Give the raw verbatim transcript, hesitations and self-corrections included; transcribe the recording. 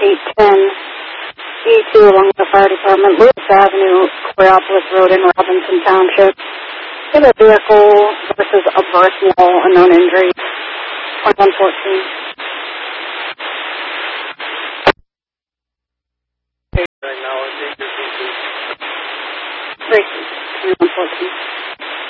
eight ten E two along the fire department, Lewis Avenue, Coraopolis Road in Robinson Township. We have a vehicle versus a birth wall, unknown injury, twenty-one fourteen. Acknowledging your twenty-one fourteen.